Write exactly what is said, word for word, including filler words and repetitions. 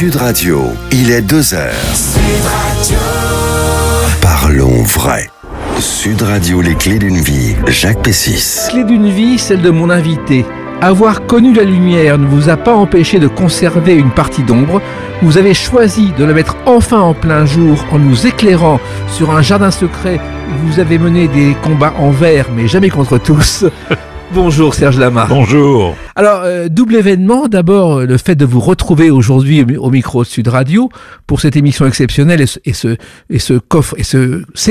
Sud Radio, il est deux heures. Sud Radio. Parlons vrai. Sud Radio, les clés d'une vie, Jacques Pessis. Clé d'une vie, celle de mon invité. Avoir connu la lumière ne vous a pas empêché de conserver une partie d'ombre. Vous avez choisi de la mettre enfin en plein jour en nous éclairant sur un jardin secret où vous avez mené des combats envers, mais jamais contre tous. Bonjour Serge Lama. Bonjour. Alors, euh, double événement. D'abord, le fait de vous retrouver aujourd'hui au, au micro de Sud Radio pour cette émission exceptionnelle et ce, et ce, et ce coffre et ce